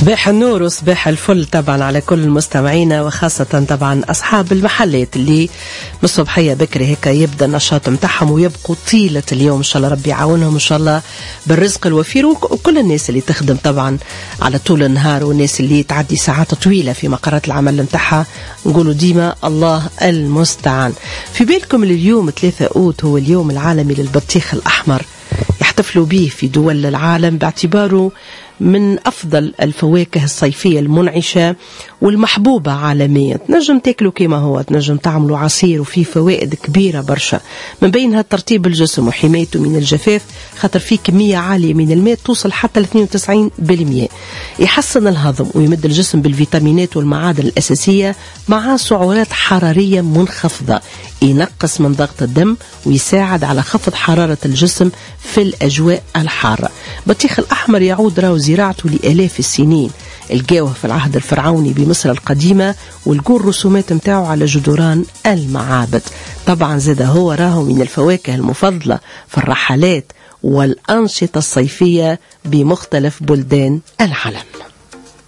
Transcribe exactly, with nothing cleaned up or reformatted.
صباح النور وصباح الفل طبعا على كل المستمعين، وخاصة طبعا أصحاب المحلات اللي من الصبحية بكري هيك يبدأ النشاط متاعهم ويبقوا طيلة اليوم. إن شاء الله ربي يعاونهم إن شاء الله بالرزق الوفير، وكل الناس اللي تخدم طبعا على طول النهار، والناس اللي تعدي ساعات طويلة في مقرات العمل متاعها، نقولوا ديما الله المستعان. في بالكم اليوم ثلاثة أوت هو اليوم العالمي للبطيخ الأحمر، يحتفلوا به في دول العالم باعتباره من أفضل الفواكه الصيفية المنعشة والمحبوبة عالميا. تنجم تاكلوا كما هو، تنجم تعملوا عصير وفيه فوائد كبيرة برشا، من بينها ترطيب الجسم وحمايته من الجفاف، خاطر فيه كمية عالية من الماء توصل حتى ل اثنين وتسعين بالمئة، يحسن الهضم ويمد الجسم بالفيتامينات والمعادن الأساسية مع سعرات حرارية منخفضة، ينقص من ضغط الدم ويساعد على خفض حرارة الجسم في الأجواء الحارة. بطيخ الأحمر يعود راو زراعته لآلاف السنين، القاوه في العهد الفرعوني بمصر القديمة، والقوا الرسومات متاعه على جدران المعابد. طبعا زاد هو راهو من الفواكه المفضلة في الرحلات والأنشطة الصيفية بمختلف بلدان العالم.